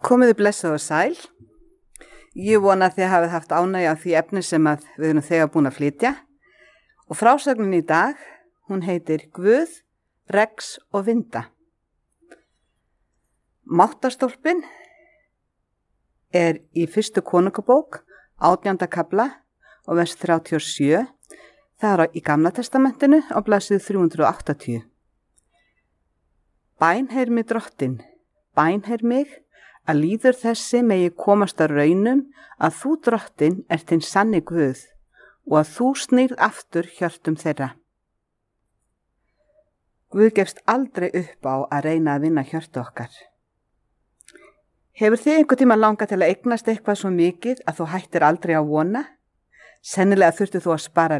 Komiði blessuð og sæl. Ég vona að þið hafið haft ánægju af því efni sem við erum þegar búin að flytja. Og frásögnin í dag, hún heitir Guð, Rex og Vinda. Máttarstólpinn er í fyrstu konungabók, 18. kafla og vers 37. Það er í Gamla testamentinu á blaðsíðu 380. Bænheyr mig drottin, bænheyr mig, að líður þessi megi komast að raunum að þú drottin ert hinn sanni Guð og að þú snýrð aftur hjörtum þeirra. Guð gefst aldrei upp á að reyna að vinna hjörtu okkar. Hefur þið einhvern tíma langað til að eignast eitthvað svo mikið að þú hættir aldrei að vona? Sennilega þurftir þú að spara